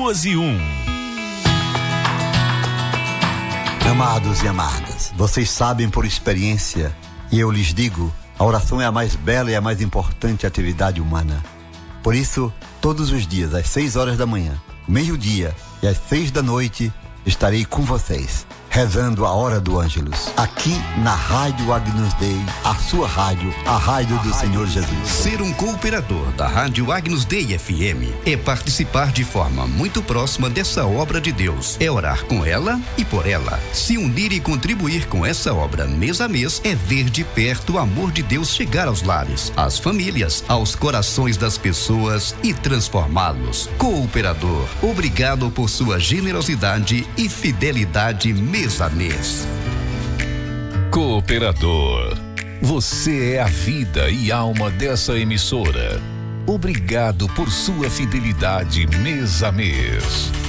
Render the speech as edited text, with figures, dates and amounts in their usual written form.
12:01. Amados e amadas, vocês sabem por experiência, e eu lhes digo, a oração é a mais bela e a mais importante atividade humana. Por isso, todos os dias, às 6 horas da manhã, meio-dia e às 6 da noite, estarei com vocês, rezando a hora do Ângelus, aqui na Rádio Agnus Dei, a sua rádio, a rádio do Senhor Jesus. Ser um cooperador da Rádio Agnus Dei FM é participar de forma muito próxima dessa obra de Deus. É orar com ela e por ela. Se unir e contribuir com essa obra mês a mês é ver de perto o amor de Deus chegar aos lares, às famílias, aos corações das pessoas e transformá-los. Cooperador, obrigado por sua generosidade e fidelidade mês a mês. Cooperador, você é a vida e alma dessa emissora. Obrigado por sua fidelidade mês a mês.